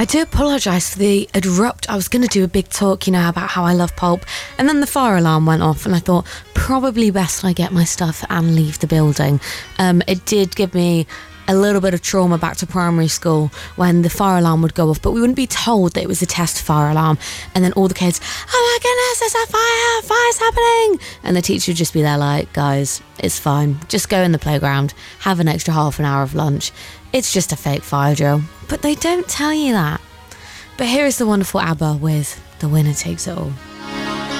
I do apologise for the abrupt. I was going to do a big talk, about how I love Pulp, and then the fire alarm went off, and I thought probably best I get my stuff and leave the building. It did give me a little bit of trauma back to primary school when the fire alarm would go off, but we wouldn't be told that it was a test fire alarm, and then all the kids, oh my goodness, there's a fire, fire's happening, and the teacher would just be there like, guys, it's fine, just go in the playground, have an extra half an hour of lunch, it's just a fake fire drill. But they don't tell you that. But here is the wonderful ABBA with The Winner Takes It All.